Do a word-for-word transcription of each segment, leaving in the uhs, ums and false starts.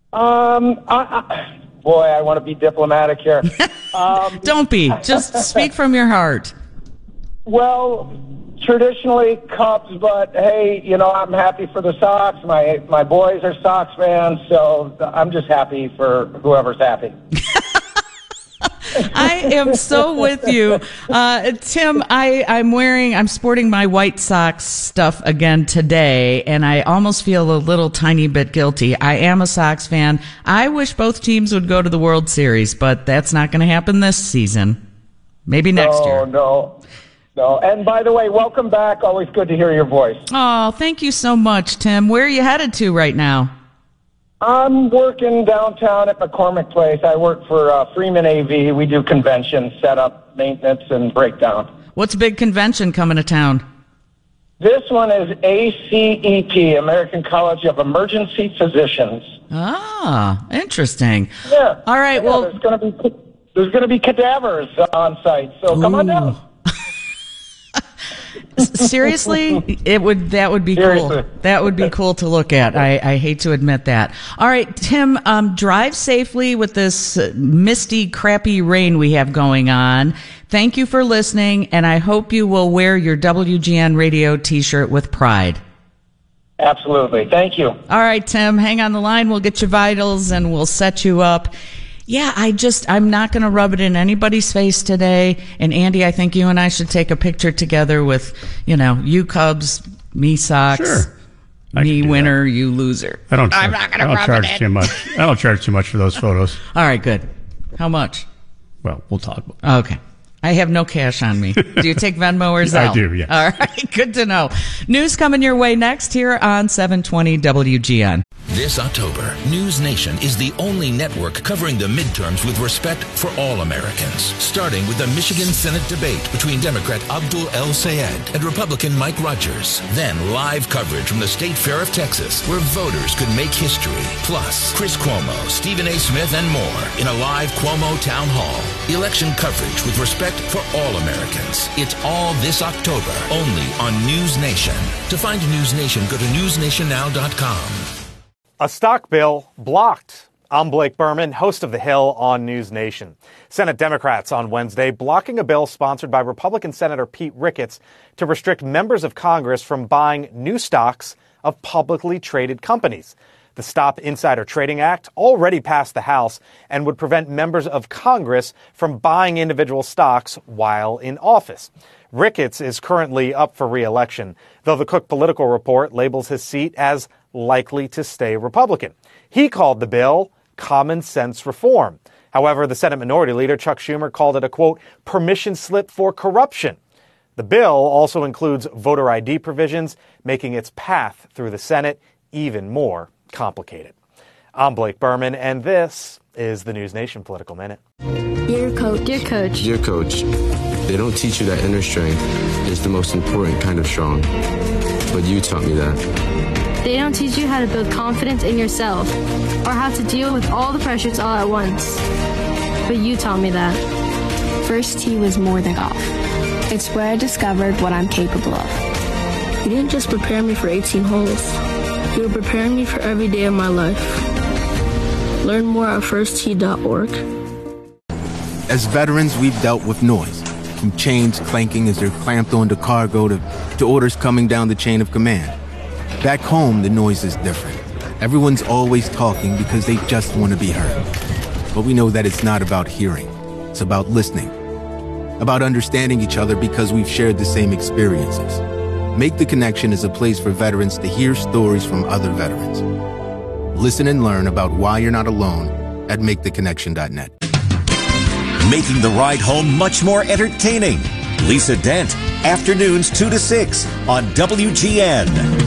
Um, I, I, boy, I want to be diplomatic here. Um, Don't be. Just speak from your heart. Well, traditionally Cubs, but hey, you know, I'm happy for the Sox. My my boys are Sox fans, so I'm just happy for whoever's happy. I am so with you. Uh, Tim, I, I'm wearing, I'm sporting my White Sox stuff again today, and I almost feel a little tiny bit guilty. I am a Sox fan. I wish both teams would go to the World Series, but that's not going to happen this season. Maybe next no, year. No, no. And by the way, welcome back. Always good to hear your voice. Oh, thank you so much, Tim. Where are you headed to right now? I'm working downtown at McCormick Place. I work for uh, Freeman A V. We do convention setup, maintenance, and breakdown. What's a big convention coming to town? This one is A C E P, American College of Emergency Physicians. Ah, interesting. Yeah. All right. Yeah, well, there's going to be there's going to be cadavers on site, so come Ooh. on down. Seriously, it would that would be Seriously. cool. That would be cool to look at. I, I hate to admit that. All right, Tim, um, drive safely with this uh, misty, crappy rain we have going on. Thank you for listening, and I hope you will wear your W G N radio T-shirt with pride. Absolutely. Thank you. All right, Tim, hang on the line. We'll get your vitals, and we'll set you up. Yeah, I just, I'm not going to rub it in anybody's face today. And Andy, I think you and I should take a picture together with, you know, you Cubs, me Sox, sure. me winner, that. You loser. I don't, I'm not going to I don't rub charge it in. too much. I don't charge too much for those photos. All right, good. How much? Well, we'll talk about it. Okay. I have no cash on me. Do you take Venmo or Zelle? I do, yes. All right, good to know. News coming your way next here on seven twenty W G N. This October, News Nation is the only network covering the midterms with respect for all Americans. Starting with the Michigan Senate debate between Democrat Abdul El-Sayed and Republican Mike Rogers. Then live coverage from the State Fair of Texas, where voters could make history. Plus, Chris Cuomo, Stephen A. Smith, and more in a live Cuomo Town Hall. Election coverage with respect for all Americans. It's all this October, only on News Nation. To find News Nation, go to news nation now dot com. A stock bill blocked. I'm Blake Berman, host of The Hill on News Nation. Senate Democrats on Wednesday blocking a bill sponsored by Republican Senator Pete Ricketts to restrict members of Congress from buying new stocks of publicly traded companies. The Stop Insider Trading Act already passed the House and would prevent members of Congress from buying individual stocks while in office. Ricketts is currently up for re-election, though the Cook Political Report labels his seat as likely to stay Republican. He called the bill common sense reform. However, the Senate Minority Leader Chuck Schumer called it a, quote, permission slip for corruption. The bill also includes voter I D provisions, making its path through the Senate even more complicated. I'm Blake Berman, and this is the News Nation Political Minute. Dear coach. Dear coach. Dear coach, they don't teach you that inner strength is the most important kind of strong. But you taught me that. They don't teach you how to build confidence in yourself or how to deal with all the pressures all at once. But you taught me that. First tee was more than golf. It's where I discovered what I'm capable of. You didn't just prepare me for eighteen holes. You were preparing me for every day of my life. Learn more at first tee dot org. As veterans, we've dealt with noise, from chains clanking as they're clamped onto cargo to, to orders coming down the chain of command. Back home, the noise is different. Everyone's always talking because they just want to be heard. But we know that it's not about hearing. It's about listening. About understanding each other because we've shared the same experiences. Make the Connection is a place for veterans to hear stories from other veterans. Listen and learn about why you're not alone at make the connection dot net. Making the ride home much more entertaining. Lisa Dent, afternoons two to six on W G N.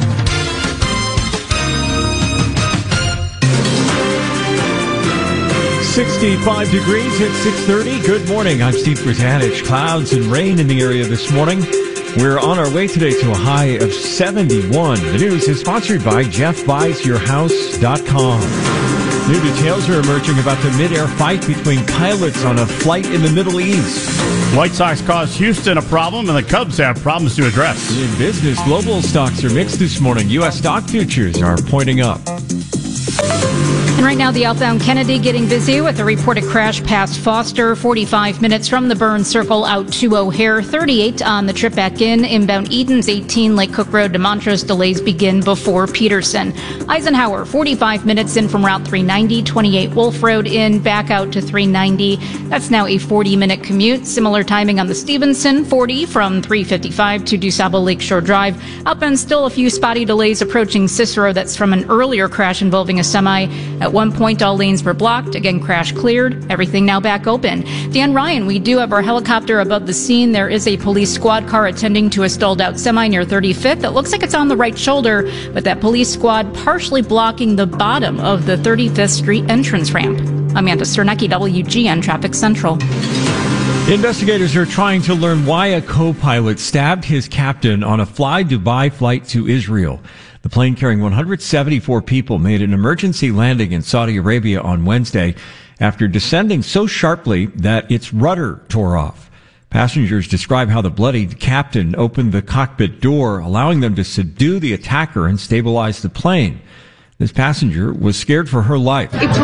sixty-five degrees at six thirty. Good morning. I'm Steve Britanich. Clouds and rain in the area this morning. We're on our way today to a high of seventy-one. The news is sponsored by Jeff Buys Your House dot com. New details are emerging about the mid-air fight between pilots on a flight in the Middle East. White Sox caused Houston a problem, and the Cubs have problems to address. In business, global stocks are mixed this morning. U S stock futures are pointing up. Right now, the outbound Kennedy getting busy with a reported crash past Foster, forty-five minutes from the Burns Circle out to O'Hare, thirty-eight on the trip back in. Inbound Edens, eighteen Lake Cook Road to Montrose. Delays begin before Peterson. Eisenhower, forty-five minutes in from Route three ninety, twenty-eight Wolf Road in, back out to three ninety. That's now a forty-minute commute. Similar timing on the Stevenson, forty from three fifty-five to DuSable Lakeshore Drive. Outbound still a few spotty delays approaching Cicero. That's from an earlier crash involving a semi. At one point, all lanes were blocked. Again, crash cleared. Everything now back open. Dan Ryan, we do have our helicopter above the scene. There is a police squad car attending to a stalled out semi near thirty-fifth. It looks like it's on the right shoulder, but that police squad partially blocking the bottom of the thirty-fifth Street entrance ramp. Amanda Cernecki, W G N Traffic Central. Investigators are trying to learn why a co-pilot stabbed his captain on a Fly Dubai flight to Israel. The plane carrying one hundred seventy-four people made an emergency landing in Saudi Arabia on Wednesday after descending so sharply that its rudder tore off. Passengers describe how the bloodied captain opened the cockpit door, allowing them to subdue the attacker and stabilize the plane. This passenger was scared for her life. It was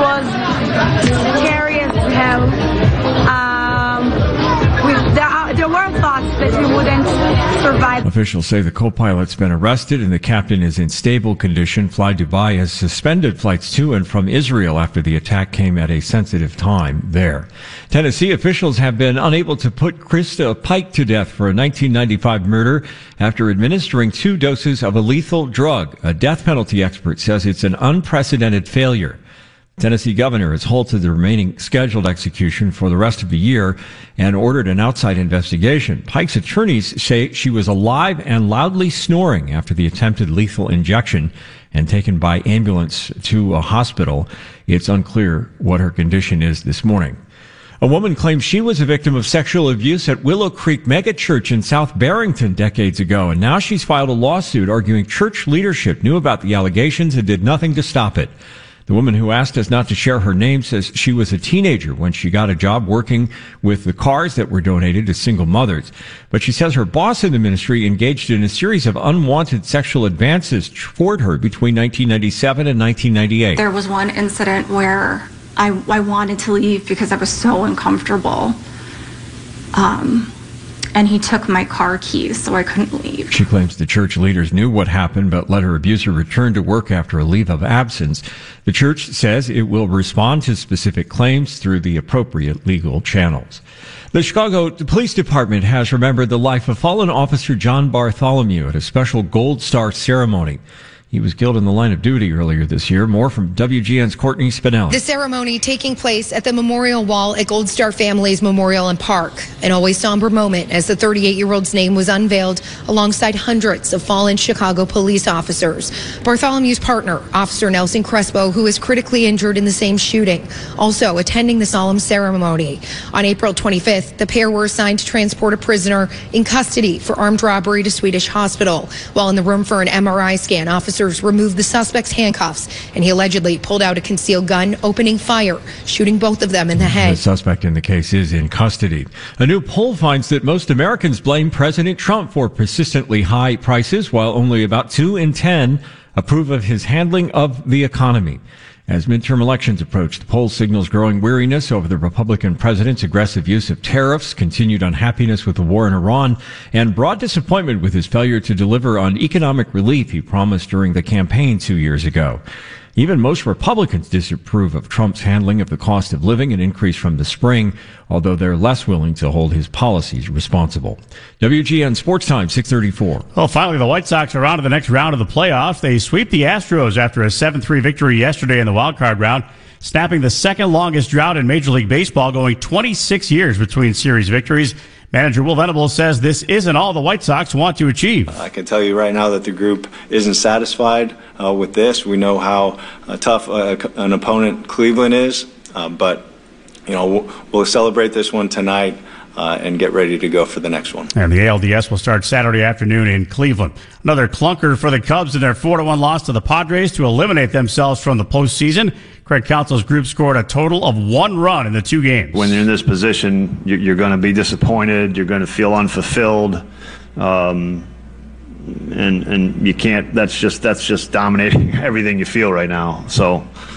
scary as hell. Um, we, there, there were thoughts that we wouldn't survive. Officials say the co-pilot's been arrested and the captain is in stable condition. Fly Dubai has suspended flights to and from Israel after the attack came at a sensitive time there. Tennessee officials have been unable to put Krista Pike to death for a nineteen ninety-five murder after administering two doses of a lethal drug. A death penalty expert says it's an unprecedented failure. Tennessee governor has halted the remaining scheduled execution for the rest of the year and ordered an outside investigation. Pike's attorneys say she was alive and loudly snoring after the attempted lethal injection and taken by ambulance to a hospital. It's unclear what her condition is this morning. A woman claims she was a victim of sexual abuse at Willow Creek Megachurch in South Barrington decades ago, and now she's filed a lawsuit arguing church leadership knew about the allegations and did nothing to stop it. The woman who asked us not to share her name says she was a teenager when she got a job working with the cars that were donated to single mothers. But she says her boss in the ministry engaged in a series of unwanted sexual advances toward her between nineteen ninety-seven and nineteen ninety-eight. There was one incident where I, I wanted to leave because I was so uncomfortable. Um, and he took my car keys, so I couldn't leave. She claims the church leaders knew what happened, but let her abuser return to work after a leave of absence. The church says it will respond to specific claims through the appropriate legal channels. The Chicago Police Department has remembered the life of fallen officer John Bartholomew at a special Gold Star ceremony. He was killed in the line of duty earlier this year. More from W G N's Courtney Spinelli. The ceremony taking place at the memorial wall at Gold Star Family's Memorial and Park. An always somber moment as the thirty-eight-year-old's name was unveiled alongside hundreds of fallen Chicago police officers. Bartholomew's partner, Officer Nelson Crespo, who was critically injured in the same shooting, also attending the solemn ceremony. On April twenty-fifth, the pair were assigned to transport a prisoner in custody for armed robbery to Swedish Hospital. While in the room for an M R I scan, officers removed the suspect's handcuffs, and he allegedly pulled out a concealed gun, opening fire, shooting both of them in the head. The suspect in the case is in custody. A new poll finds that most Americans blame President Trump for persistently high prices, while only about two in ten approve of his handling of the economy. As midterm elections approach, the poll signals growing weariness over the Republican president's aggressive use of tariffs, continued unhappiness with the war in Iran, and broad disappointment with his failure to deliver on economic relief he promised during the campaign two years ago. Even most Republicans disapprove of Trump's handling of the cost of living, an increase from the spring, although they're less willing to hold his policies responsible. W G N Sports Time, six thirty-four. Well, finally, the White Sox are on to the next round of the playoffs. They sweep the Astros after a seven three victory yesterday in the wildcard round, snapping the second longest drought in Major League Baseball, going twenty-six years between series victories. Manager Will Venables says this isn't all the White Sox want to achieve. I can tell you right now that the group isn't satisfied uh, with this. We know how uh, tough uh, an opponent Cleveland is, uh, but you know we'll, we'll celebrate this one tonight uh, and get ready to go for the next one. And the A L D S will start Saturday afternoon in Cleveland. Another clunker for the Cubs in their four to one loss to the Padres to eliminate themselves from the postseason. Craig Counsell's group scored a total of one run in the two games. When you're in this position, you're going to be disappointed. You're going to feel unfulfilled, um, and and you can't. That's just that's just dominating everything you feel right now. So